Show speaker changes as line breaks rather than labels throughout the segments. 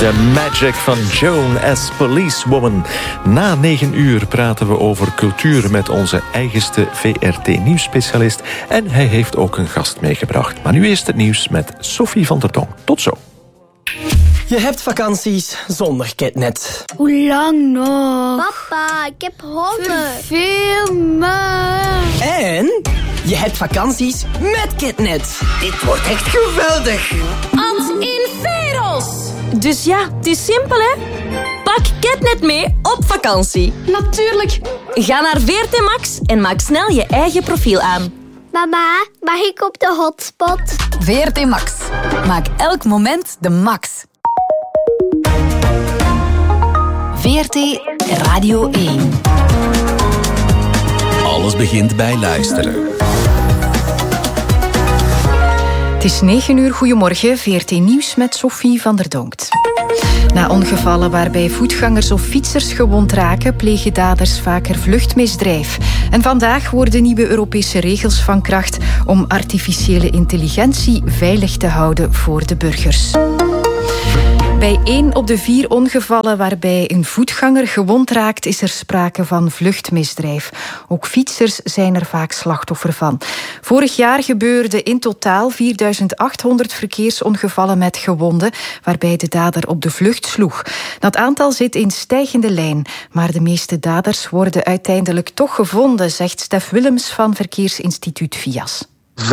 The Magic van Joan as Policewoman. Na 9 uur praten we over cultuur met onze eigenste VRT-nieuwsspecialist. En hij heeft ook een gast meegebracht. Maar nu eerst het nieuws met Sophie van der Donk. Tot zo.
Je hebt vakanties zonder Ketnet.
Hoe lang nog?
Papa, ik heb honger.
Verveel me.
En je hebt vakanties met Ketnet. Dit wordt echt geweldig.
Ad inferos. Dus ja, het is simpel, hè? Pak Ketnet mee op vakantie. Natuurlijk. Ga naar VRT Max en maak snel je eigen profiel aan.
Mama, mag ik op de hotspot?
VRT Max. Maak elk moment de max. VRT Radio 1.
Alles begint bij luisteren.
Het is 9 uur, goedemorgen, VRT Nieuws met Sophie van der Donkt. Na ongevallen waarbij voetgangers of fietsers gewond raken, plegen daders vaker vluchtmisdrijf. En vandaag worden nieuwe Europese regels van kracht om artificiële intelligentie veilig te houden voor de burgers. Bij 1 op de 4 ongevallen waarbij een voetganger gewond raakt, is er sprake van vluchtmisdrijf. Ook fietsers zijn er vaak slachtoffer van. Vorig jaar gebeurden in totaal 4.800 verkeersongevallen met gewonden, waarbij de dader op de vlucht sloeg. Dat aantal zit in stijgende lijn, maar de meeste daders worden uiteindelijk toch gevonden, zegt Stef Willems van Verkeersinstituut VIAS.
85%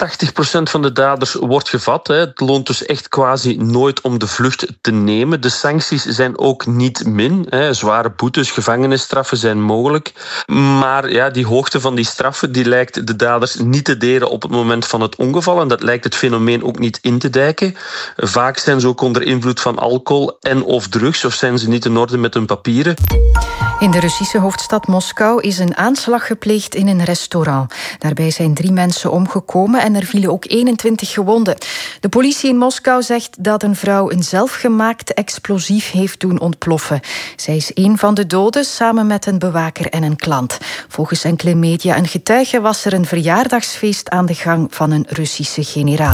van de daders wordt gevat. Het loont dus echt quasi nooit om de vlucht te nemen. De sancties zijn ook niet min. Zware boetes, gevangenisstraffen zijn mogelijk. Maar ja, die hoogte van die straffen die lijkt de daders niet te deren op het moment van het ongeval. En dat lijkt het fenomeen ook niet in te dijken. Vaak zijn ze ook onder invloed van alcohol en of drugs, of zijn ze niet in orde met hun papieren.
In de Russische hoofdstad Moskou is een aanslag gepleegd in een restaurant. Daarbij zijn 3 mensen omgekomen en er vielen ook 21 gewonden. De politie in Moskou zegt dat een vrouw een zelfgemaakt explosief heeft doen ontploffen. Zij is een van de doden, samen met een bewaker en een klant. Volgens enkele media en getuigen was er een verjaardagsfeest aan de gang van een Russische generaal.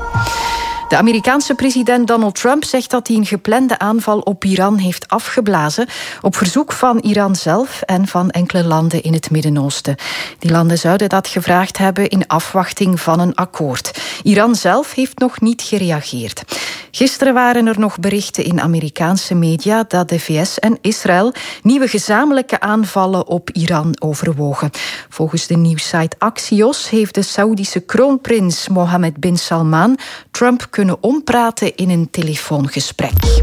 De Amerikaanse president Donald Trump zegt dat hij een geplande aanval op Iran heeft afgeblazen, op verzoek van Iran zelf en van enkele landen in het Midden-Oosten. Die landen zouden dat gevraagd hebben in afwachting van een akkoord. Iran zelf heeft nog niet gereageerd. Gisteren waren er nog berichten in Amerikaanse media dat de VS en Israël nieuwe gezamenlijke aanvallen op Iran overwogen. Volgens de nieuwssite Axios heeft de Saoedische kroonprins Mohammed bin Salman Trump kunnen ompraten in een telefoongesprek.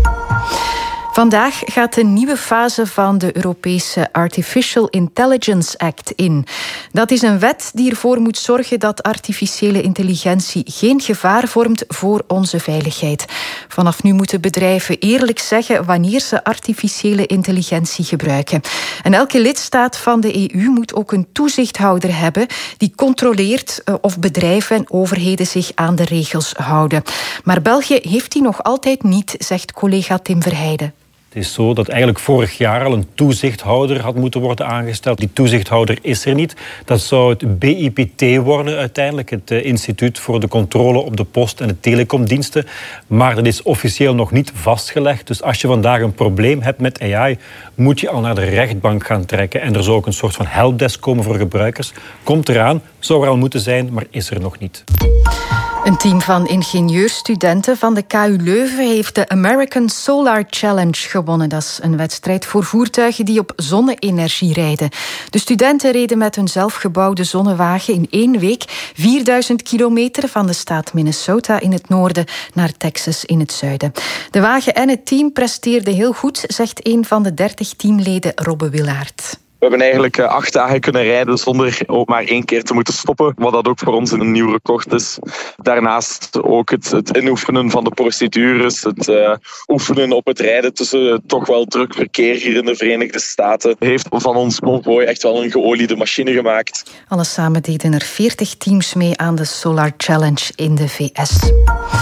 Vandaag gaat de nieuwe fase van de Europese Artificial Intelligence Act in. Dat is een wet die ervoor moet zorgen dat artificiële intelligentie geen gevaar vormt voor onze veiligheid. Vanaf nu moeten bedrijven eerlijk zeggen wanneer ze artificiële intelligentie gebruiken. En elke lidstaat van de EU moet ook een toezichthouder hebben die controleert of bedrijven en overheden zich aan de regels houden. Maar België heeft die nog altijd niet, zegt collega Tim Verheijden.
Het is zo dat eigenlijk vorig jaar al een toezichthouder had moeten worden aangesteld. Die toezichthouder is er niet. Dat zou het BIPT worden uiteindelijk, het Instituut voor de Controle op de Post- en de Telecomdiensten. Maar dat is officieel nog niet vastgelegd. Dus als je vandaag een probleem hebt met AI, moet je al naar de rechtbank gaan trekken. En er zou ook een soort van helpdesk komen voor gebruikers. Komt eraan, zou er al moeten zijn, maar is er nog niet.
Een team van ingenieurstudenten van de KU Leuven heeft de American Solar Challenge gewonnen. Dat is een wedstrijd voor voertuigen die op zonne-energie rijden. De studenten reden met hun zelfgebouwde zonnewagen in 1 week 4000 kilometer van de staat Minnesota in het noorden naar Texas in het zuiden. De wagen en het team presteerden heel goed, zegt een van de 30 teamleden, Robbe Willaert.
We hebben eigenlijk 8 dagen kunnen rijden zonder ook maar 1 keer te moeten stoppen. Wat dat ook voor ons een nieuw record is. Daarnaast ook het inoefenen van de procedures. Het oefenen op het rijden tussen toch wel druk verkeer hier in de Verenigde Staten. Heeft van ons konvooi echt wel een geoliede machine gemaakt.
Alles samen deden er 40 teams mee aan de Solar Challenge in de VS.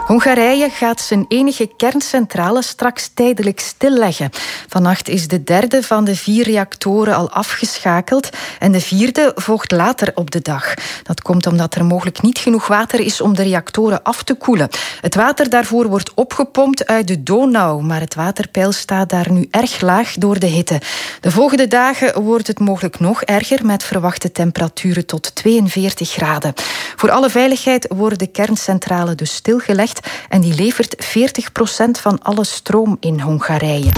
Hongarije gaat zijn enige kerncentrale straks tijdelijk stilleggen. Vannacht is de derde van de 4 reactoren al afgeschakeld en de 4e volgt later op de dag. Dat komt omdat er mogelijk niet genoeg water is om de reactoren af te koelen. Het water daarvoor wordt opgepompt uit de Donau, maar het waterpeil staat daar nu erg laag door de hitte. De volgende dagen wordt het mogelijk nog erger met verwachte temperaturen tot 42 graden. Voor alle veiligheid wordt de kerncentrale dus stilgelegd en die levert 40% van alle stroom in Hongarije.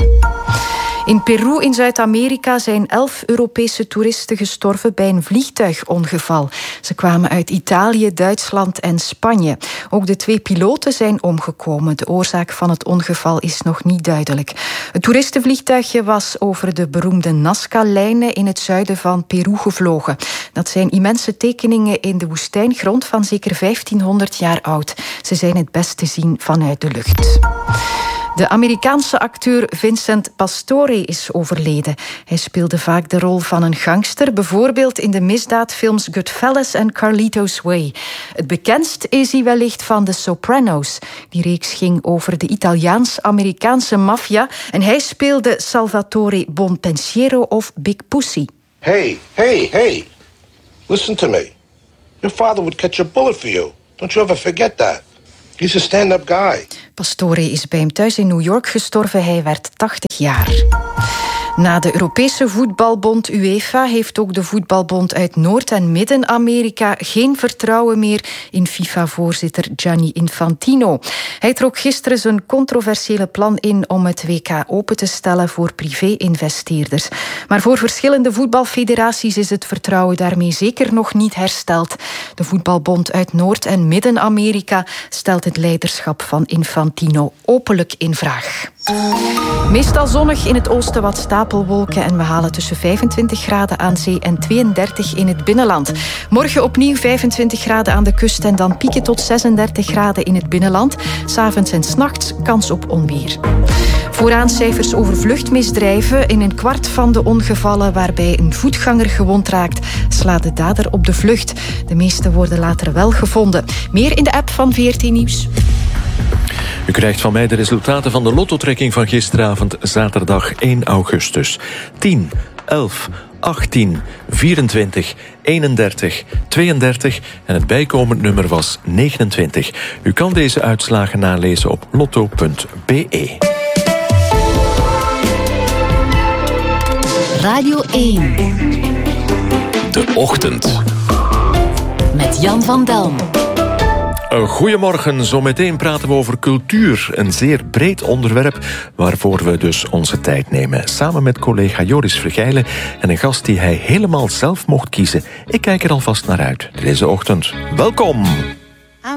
In Peru in Zuid-Amerika zijn 11 Europese toeristen gestorven bij een vliegtuigongeval. Ze kwamen uit Italië, Duitsland en Spanje. Ook de 2 piloten zijn omgekomen. De oorzaak van het ongeval is nog niet duidelijk. Het toeristenvliegtuigje was over de beroemde Nazca-lijnen in het zuiden van Peru gevlogen. Dat zijn immense tekeningen in de woestijngrond van zeker 1500 jaar oud. Ze zijn het best te zien vanuit de lucht. De Amerikaanse acteur Vincent Pastore is overleden. Hij speelde vaak de rol van een gangster, bijvoorbeeld in de misdaadfilms Goodfellas en Carlito's Way. Het bekendst is hij wellicht van The Sopranos. Die reeks ging over de Italiaans-Amerikaanse maffia en hij speelde Salvatore Bonpensiero of Big Pussy.
Hey, listen to me. Your father would catch a bullet for you. Don't you ever forget that. He's a stand-up guy.
Pastore is bij hem thuis in New York gestorven. Hij werd 80 jaar. Na de Europese voetbalbond UEFA heeft ook de voetbalbond uit Noord- en Midden-Amerika geen vertrouwen meer in FIFA-voorzitter Gianni Infantino. Hij trok gisteren zijn controversiële plan in om het WK open te stellen voor privé-investeerders. Maar voor verschillende voetbalfederaties is het vertrouwen daarmee zeker nog niet hersteld. De voetbalbond uit Noord- en Midden-Amerika stelt het leiderschap van Infantino openlijk in vraag. Meestal zonnig, in het oosten wat stapelwolken en we halen tussen 25 graden aan zee en 32 in het binnenland. Morgen opnieuw 25 graden aan de kust en dan pieken tot 36 graden in het binnenland. 's Avonds en 's nachts kans op onweer. Vooraan cijfers over vluchtmisdrijven. In een kwart van de ongevallen waarbij een voetganger gewond raakt, slaat de dader op de vlucht. De meeste worden later wel gevonden. Meer in de app van VRT Nieuws.
U krijgt van mij de resultaten van de lototrekking van gisteravond, zaterdag 1 augustus. 10, 11, 18, 24, 31, 32 en het bijkomend nummer was 29. U kan deze uitslagen nalezen op lotto.be.
Radio 1.
De Ochtend.
Met Jan van Delm.
Goedemorgen, zometeen praten we over cultuur. Een zeer breed onderwerp waarvoor we dus onze tijd nemen. Samen met collega Joris Vergijlen en een gast die hij helemaal zelf mocht kiezen. Ik kijk er alvast naar uit deze ochtend. Welkom!